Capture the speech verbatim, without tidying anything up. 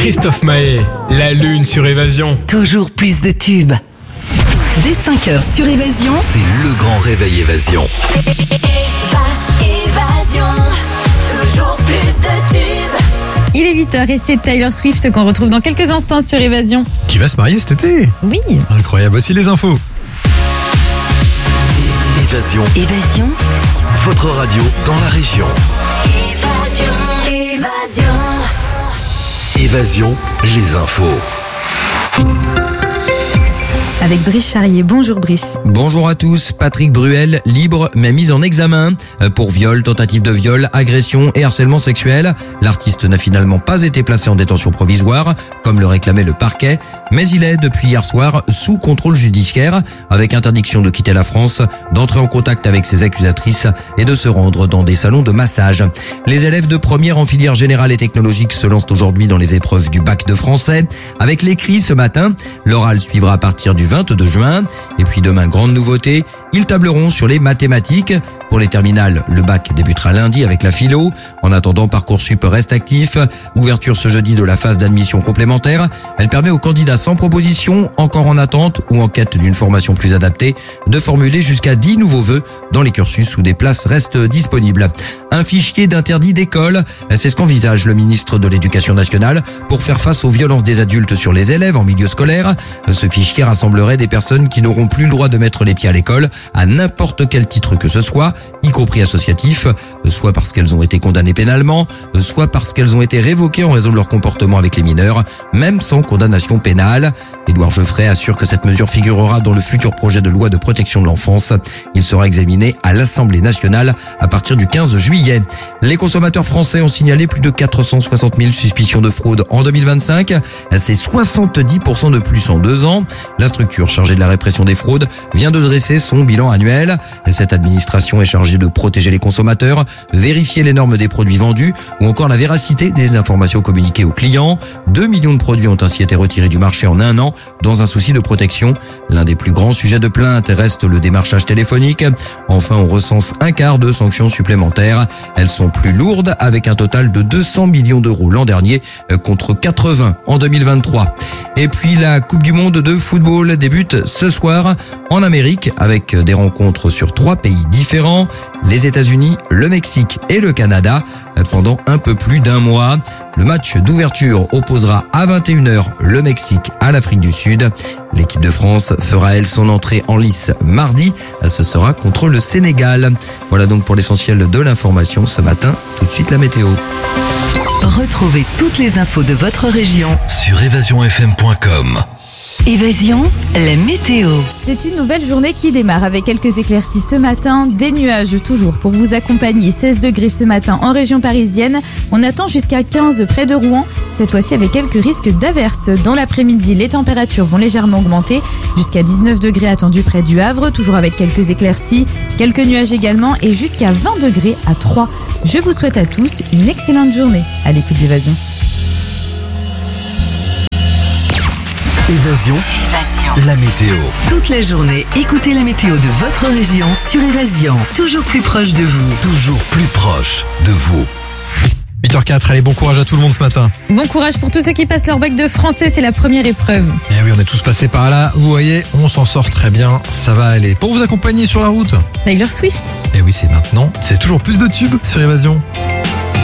Christophe Maé, la lune sur Évasion. Toujours plus de tubes. Dès cinq heures sur Évasion, c'est le grand réveil Évasion. Évasion, toujours plus de tubes. Il est huit heures et c'est Taylor Swift qu'on retrouve dans quelques instants sur Évasion. Qui va se marier cet été. Oui. Incroyable, voici les infos. Évasion. Évasion. Votre radio dans la région. Évasion, Évasion. Évasion, les infos. Avec Brice Charrier. Bonjour Brice. Bonjour à tous. Patrick Bruel, libre mais mis en examen pour viol, tentative de viol, agression et harcèlement sexuel. L'artiste n'a finalement pas été placé en détention provisoire, comme le réclamait le parquet, mais il est depuis hier soir sous contrôle judiciaire, avec interdiction de quitter la France, d'entrer en contact avec ses accusatrices et de se rendre dans des salons de massage. Les élèves de première en filière générale et technologique se lancent aujourd'hui dans les épreuves du bac de français. Avec l'écrit ce matin, l'oral suivra à partir du vingt-deux juin. Et puis demain, grande nouveauté, ils tableront sur les mathématiques. Pour les terminales, le bac débutera lundi avec la philo. En attendant, Parcoursup reste actif. Ouverture ce jeudi de la phase d'admission complémentaire. Elle permet aux candidats sans proposition, encore en attente ou en quête d'une formation plus adaptée, de formuler jusqu'à dix nouveaux vœux dans les cursus où des places restent disponibles. Un fichier d'interdit d'école, c'est ce qu'envisage le ministre de l'Éducation nationale pour faire face aux violences des adultes sur les élèves en milieu scolaire. Ce fichier rassemblerait des personnes qui n'auront plus le droit de mettre les pieds à l'école à n'importe quel titre que ce soit, y compris associatif, soit parce qu'elles ont été condamnées pénalement, soit parce qu'elles ont été révoquées en raison de leur comportement avec les mineurs, même sans condamnation pénale. Édouard Geoffrey assure que cette mesure figurera dans le futur projet de loi de protection de l'enfance. Il sera examiné à l'Assemblée nationale à partir du quinze juillet. Les consommateurs français ont signalé plus de quatre cent soixante mille suspicions de fraude en deux mille vingt-cinq. C'est soixante-dix pour cent de plus en deux ans. La structure chargée de la répression des fraudes vient de dresser son bilan annuel. Cette administration est chargée de protéger les consommateurs, vérifier les normes des produits vendus ou encore la véracité des informations communiquées aux clients. deux millions de produits ont ainsi été retirés du marché en un an dans un souci de protection. L'un des plus grands sujets de plainte reste le démarchage téléphonique. Enfin, on recense un quart de sanctions supplémentaires. Elles sont plus lourdes avec un total de deux cents millions d'euros l'an dernier contre quatre-vingts en deux mille vingt-trois. Et puis la Coupe du Monde de football débute ce soir en Amérique avec des rencontres sur trois pays différents, les États-Unis, le Mexique et le Canada, pendant un peu plus d'un mois. Le match d'ouverture opposera à vingt et une heures le Mexique à l'Afrique du Sud. L'équipe de France fera elle son entrée en lice mardi. Ce sera contre le Sénégal. Voilà donc pour l'essentiel de l'information ce matin. Tout de suite la météo. Retrouvez toutes les infos de votre région sur évasion f m point com. Évasion, la météo. C'est une nouvelle journée qui démarre avec quelques éclaircies ce matin, des nuages toujours pour vous accompagner. seize degrés ce matin en région parisienne. On attend jusqu'à quinze près de Rouen, cette fois-ci avec quelques risques d'averses. Dans l'après-midi, les températures vont légèrement augmenter, jusqu'à dix-neuf degrés attendus près du Havre, toujours avec quelques éclaircies, quelques nuages également et jusqu'à vingt degrés à Troyes. Je vous souhaite à tous une excellente journée à l'écoute d'Évasion. Évasion, Évasion, la météo. toute la journée, écoutez la météo de votre région sur Évasion. Toujours plus proche de vous. Toujours plus proche de vous. huit heures quatre, allez, bon courage à tout le monde ce matin. Bon courage pour tous ceux qui passent leur bac de français, c'est la première épreuve. Et oui, on est tous passés par là, vous voyez, on s'en sort très bien, ça va aller. Pour vous accompagner sur la route, Taylor Swift. et oui, c'est maintenant, c'est toujours plus de tubes sur Évasion.